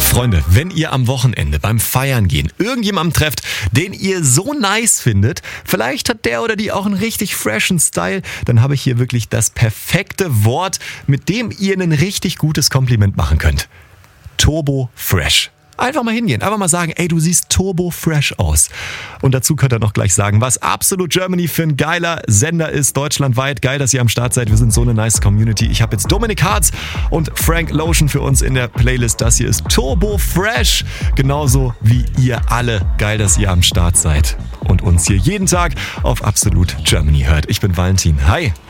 Freunde, wenn ihr am Wochenende beim Feiern gehen irgendjemanden trefft, den ihr so nice findet, vielleicht hat der oder die auch einen richtig freshen Style, dann habe ich hier wirklich das perfekte Wort, mit dem ihr ein richtig gutes Kompliment machen könnt. Turbo Fresh. Einfach mal hingehen, einfach mal sagen, ey, du siehst turbo fresh aus. Und dazu könnt ihr noch gleich sagen, was Absolut Germany für ein geiler Sender ist, deutschlandweit. Geil, dass ihr am Start seid. Wir sind so eine nice Community. Ich habe jetzt Dominik Hartz und Frank Lotion für uns in der Playlist. Das hier ist Turbo Fresh. Genauso wie ihr alle. Geil, dass ihr am Start seid und uns hier jeden Tag auf Absolut Germany hört. Ich bin Valentin. Hi.